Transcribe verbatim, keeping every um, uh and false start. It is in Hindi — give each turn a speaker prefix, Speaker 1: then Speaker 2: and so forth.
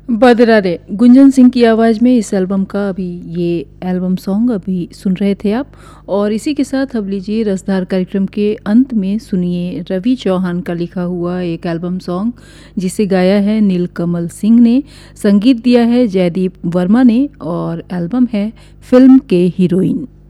Speaker 1: बदरा रे गुंजन सिंह की आवाज़ में इस एल्बम का अभी ये एल्बम सॉन्ग अभी सुन रहे थे आप। और इसी के साथ अब लीजिए रसधार कार्यक्रम के अंत में सुनिए रवि चौहान का लिखा हुआ एक एल्बम सॉन्ग जिसे गाया है नीलकमल सिंह ने, संगीत दिया है जयदीप वर्मा ने और एल्बम है फिल्म के हीरोइन।